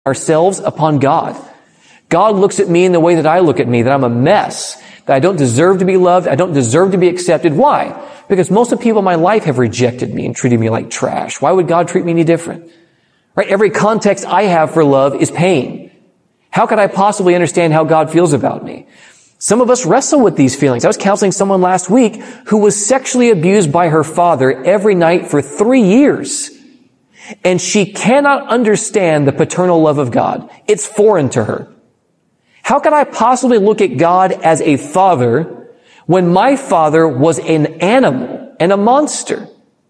ourselves upon God. God looks at me in the way that I look at me, that I'm a mess, that I don't deserve to be loved, I don't deserve to be accepted. Why? Because most of the people in my life have rejected me and treated me like trash. Why would God treat me any different? Right? Every context I have for love is pain. How could I possibly understand how God feels about me? Some of us wrestle with these feelings. I was counseling someone last week who was sexually abused by her father every night for 3 years. And she cannot understand the paternal love of God. It's foreign to her. How could I possibly look at God as a father when my father was an animal and a monster?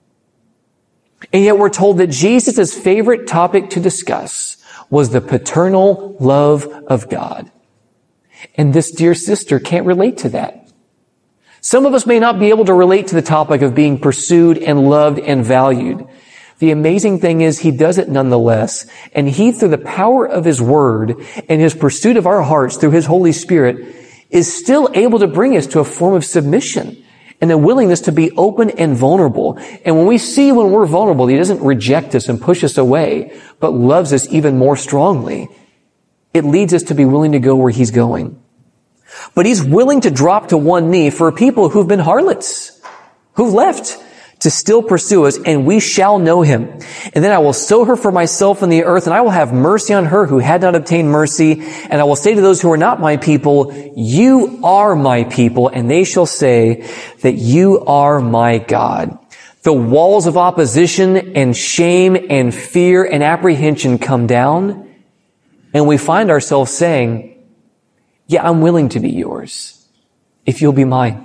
And yet we're told that Jesus' favorite topic to discuss was the paternal love of God. And this dear sister can't relate to that. Some of us may not be able to relate to the topic of being pursued and loved and valued. The amazing thing is he does it nonetheless. And he, through the power of his word and his pursuit of our hearts through his Holy Spirit, is still able to bring us to a form of submission and a willingness to be open and vulnerable. And when we see when we're vulnerable, he doesn't reject us and push us away, but loves us even more strongly. It leads us to be willing to go where he's going. But he's willing to drop to one knee for people who've been harlots, who've left, to still pursue us, and we shall know him. And then I will sow her for myself in the earth, and I will have mercy on her who had not obtained mercy. And I will say to those who are not my people, you are my people, and they shall say that you are my God. The walls of opposition and shame and fear and apprehension come down, and we find ourselves saying, yeah, I'm willing to be yours if you'll be mine.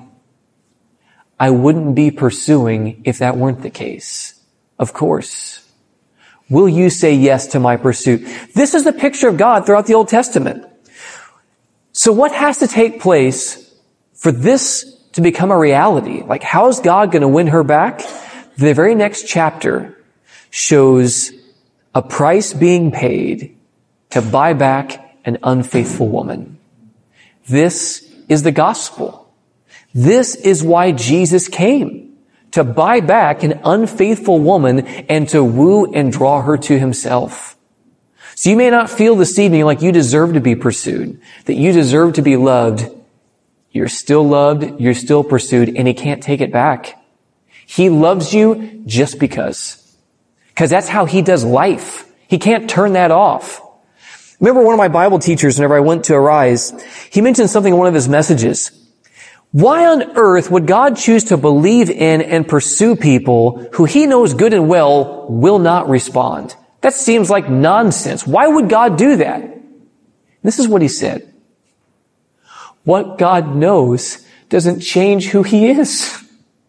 I wouldn't be pursuing if that weren't the case. Of course. Will you say yes to my pursuit? This is the picture of God throughout the Old Testament. So what has to take place for this to become a reality? Like, how is God going to win her back? The very next chapter shows a price being paid to buy back an unfaithful woman. This is the gospel. This is why Jesus came, to buy back an unfaithful woman and to woo and draw her to himself. So you may not feel this evening like you deserve to be pursued, that you deserve to be loved. You're still loved, you're still pursued, and he can't take it back. He loves you just because. Because that's how he does life. He can't turn that off. Remember one of my Bible teachers, whenever I went to Arise, he mentioned something in one of his messages. Why on earth would God choose to believe in and pursue people who he knows good and well will not respond? That seems like nonsense. Why would God do that? This is what he said. What God knows doesn't change who he is.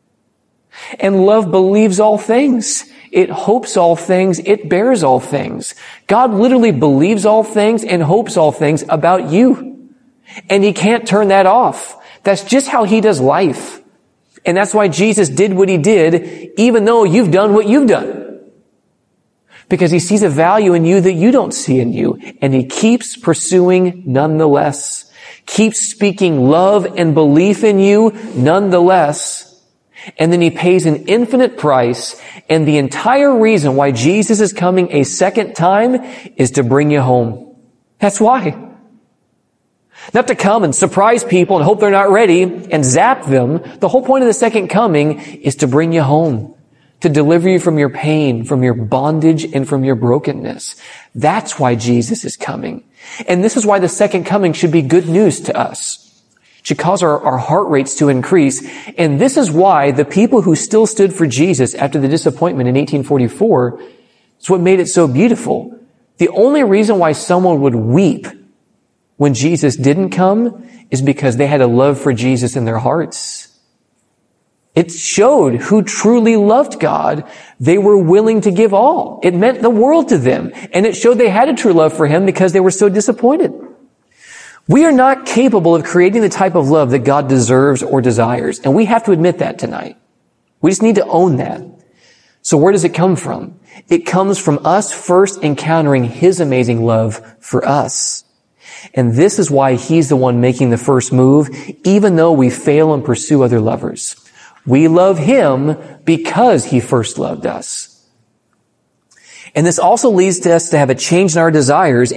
And love believes all things. It hopes all things. It bears all things. God literally believes all things and hopes all things about you. And he can't turn that off. That's just how he does life. And that's why Jesus did what he did, even though you've done what you've done. Because he sees a value in you that you don't see in you. And he keeps pursuing nonetheless. Keeps speaking love and belief in you nonetheless. And then he pays an infinite price. And the entire reason why Jesus is coming a second time is to bring you home. That's why. Not to come and surprise people and hope they're not ready and zap them. The whole point of the second coming is to bring you home, to deliver you from your pain, from your bondage, and from your brokenness. That's why Jesus is coming. And this is why the second coming should be good news to us. It should cause our heart rates to increase. And this is why the people who still stood for Jesus after the disappointment in 1844, it's what made it so beautiful. The only reason why someone would weep when Jesus didn't come is because they had a love for Jesus in their hearts. It showed who truly loved God. They were willing to give all. It meant the world to them. And it showed they had a true love for him because they were so disappointed. We are not capable of creating the type of love that God deserves or desires. And we have to admit that tonight. We just need to own that. So where does it come from? It comes from us first encountering his amazing love for us. And this is why he's the one making the first move, even though we fail and pursue other lovers. We love him because he first loved us. And this also leads to us to have a change in our desires